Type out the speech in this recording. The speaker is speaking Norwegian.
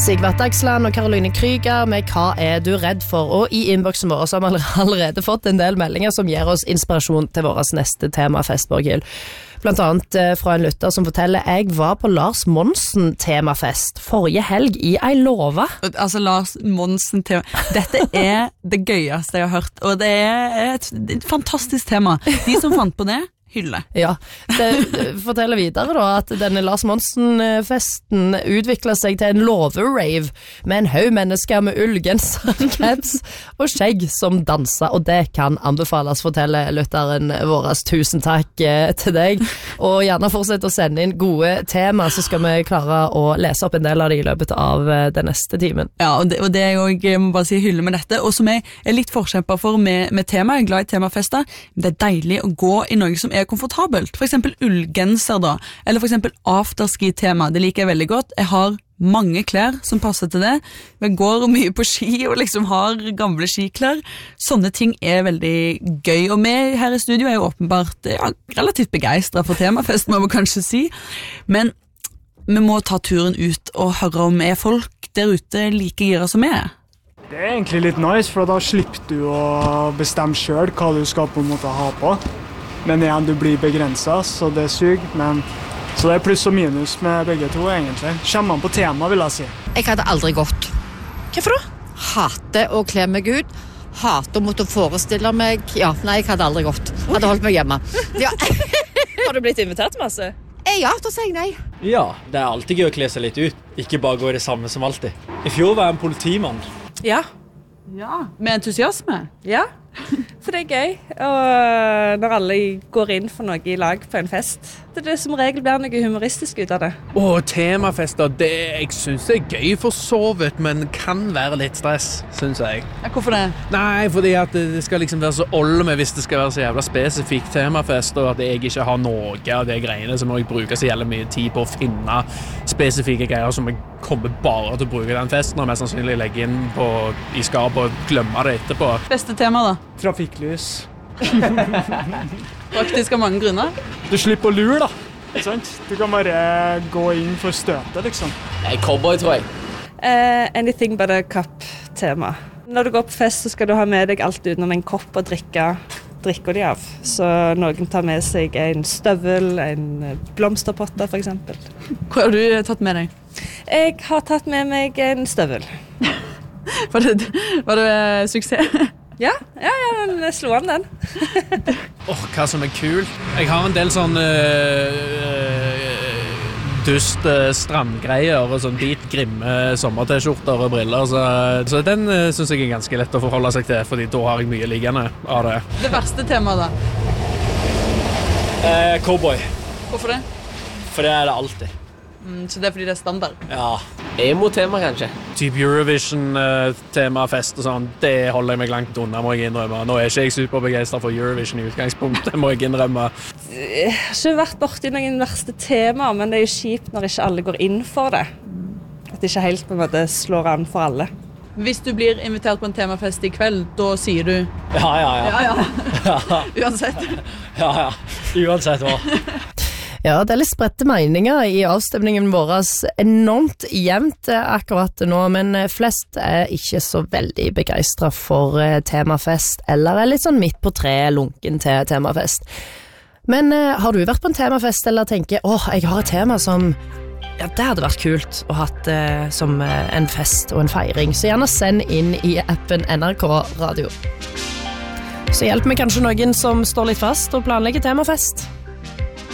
Sigvart Dagsland og Caroline Kryger med Hva er du redd for? Og i innboksen vår så har vi allerede fått en del meldinger som gir oss inspirasjon til vår neste temafest, Borghild. Blant annet fra en lytter som forteller jeg var på Lars Monsen temafest forrige helg i Eilova. Altså Lars Monsen tema. Dette er det gøyeste jeg har hørt, og det er et fantastisk tema. De som fant på det, hylle. Ja, det forteller videre da at denne Lars Monsen-festen utviklet seg til en låve-rave med en haug mennesker med ullgenser, caps og skjegg som danser, og det kan anbefales, forteller lytteren vår. Tusen takk til deg, og gjerne fortsett å sende inn gode tema, så skal vi klare å lese opp en del av det i løpet av den neste timen. Ja, og det er jo, jeg må bare si hylle med dette, og som jeg er litt forkjemper for med tema, jeg er glad i temafester, men det er deilig å gå i noe som er komfortabelt, for eksempel ullgenser da, eller for eksempel afterski-tema, det liker jeg veldig godt. Jeg har mange klær som passer til det. Jeg går mye på ski og liksom har gamle skiklær. Sånne ting er veldig gøy, og vi her i studio er jo åpenbart relativt begeistret for temafest, må man kanskje si, men vi må ta turen ut og høre om folk der ute like gira som vi er. Det er egentlig litt nice, for da slipper du å bestemme selv hva du skal på en måte ha på. Men igjen, du blir begrenset, så det suger, men så det er pluss og minus med begge to, egentlig. Kommer man på tema, vil jeg si. Jeg hadde aldri gått. Hvorfor da? Hater å kle meg ut, hater å måtte forestille meg. Ja, nei, jeg hadde aldri gått. Hadde holdt meg hjemme. Ja. Har du blitt invitert masse? Ja, da sier jeg nei. Ja, det er alltid gøy å kle seg litt ut. Ikke bare gå i det samme som alltid. I fjor var jeg en politimann. Ja. Ja, med entusiasme. Ja. For det er gøy, og når alle går inn for noe i lag på en fest, det som regel blir noe humoristisk ut av det. Temafester, jeg synes det er gøy for så vidt, men kan være litt stress, synes jeg. Ja, hvorfor det? Nei, fordi at det skal liksom være så oldeme hvis det skal være så jævla spesifikk temafest, og at jeg ikke har noe av det greiene, så må jeg bruke så jævlig mye tid på å finne spesifikke greier som jeg kommer bare til å bruke den festen, og mest sannsynlig legge inn i skapet og glemme det etterpå. Beste tema da? Trafikklys. Faktisk av mange grunner. Du slipper å lure da, ikke sant? Du kan bare gå inn for støtet, liksom. Cowboy, tror jeg. Anything but a cup-tema. Når du går på fest, så skal du ha med deg alt utenom en kopp og drikker de av. Så noen tar med seg en støvel, en blomsterpotte for eksempel. Hva har du tatt med deg? Jeg har tatt med meg en støvel. Var det suksess? Ja, den slo an den. Hva som er kult. Jeg har en del sånn dust strandgreier og sånn bit grimme sommer-t-skjorter og briller, så den synes jeg er ganske lett å forholde seg til, fordi da har jeg mye liggende av det. Det verste temaet da? Cowboy. Hvorfor det? For det er det alltid. Så det er fordi det er standard? Ja. Emo-tema kanskje. Typ Eurovision-temafest og sånn, det holder jeg meg langt unna, må jeg innrømme. Nå er ikke jeg superbegeistret for Eurovision i utgangspunktet, må jeg innrømme. Jeg har ikke vært borti noen verste temaer, men det er jo kjipt når ikke alle går inn for det. At det ikke helt på en måte slår an for alle. Hvis du blir invitert på en temafest i kveld, da sier du? Ja. Uansett? Ja. Uansett hva. Ja, det er litt spredte meninger i avstemningen vår, enormt jevnt akkurat nå, men flest er ikke så veldig begeistret for temafest, eller er litt sånn midt på treet lunken til temafest. Men har du vært på en temafest, eller tenker, jeg har et tema som, ja, det hadde vært kult å hatt som en fest og en feiring, så gjerne send inn i appen NRK Radio. Så hjelper vi kanskje noen som står litt fast og planlegger temafest.